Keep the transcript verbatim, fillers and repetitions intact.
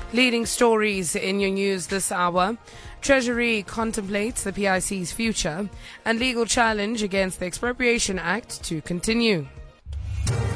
Leading stories in your news this hour. Treasury contemplates the P I C's future, and legal challenge against the Expropriation Act to continue.